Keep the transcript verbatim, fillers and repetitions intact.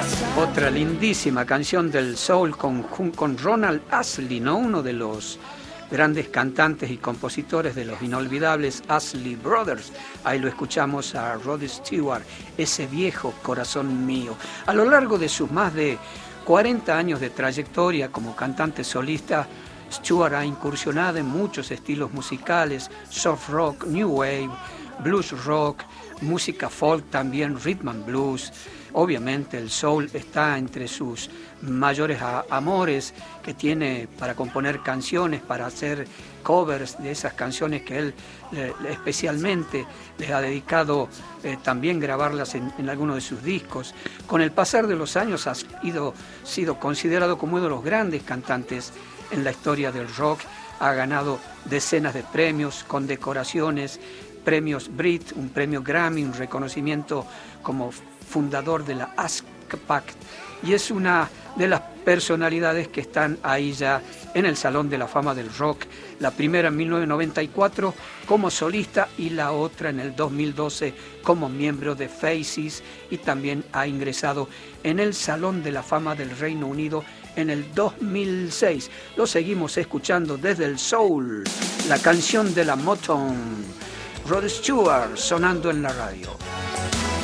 Otra lindísima canción del soul con, con Ronald Astley, ¿no? Uno de los grandes cantantes y compositores de los inolvidables Astley Brothers. Ahí lo escuchamos a Rod Stewart, ese viejo corazón mío. A lo largo de sus más de cuarenta años de trayectoria como cantante solista, Stewart ha incursionado en muchos estilos musicales: soft rock, new wave, blues rock, música folk también, rhythm and blues. Obviamente el soul está entre sus mayores a- amores que tiene para componer canciones, para hacer covers de esas canciones que él eh, especialmente les ha dedicado, eh, también grabarlas en, en algunos de sus discos. Con el pasar de los años ha ido, sido considerado como uno de los grandes cantantes en la historia del rock. Ha ganado decenas de premios, condecoraciones, premios Brit, un premio Grammy, un reconocimiento como fundador de la A S C A P, y es una de las personalidades que están ahí ya en el Salón de la Fama del Rock, la primera en mil novecientos noventa y cuatro como solista y la otra en el dos mil doce como miembro de Faces, y también ha ingresado en el Salón de la Fama del Reino Unido en el dos mil seis. Lo seguimos escuchando desde el soul, la canción de la Motown, Rod Stewart sonando en la radio.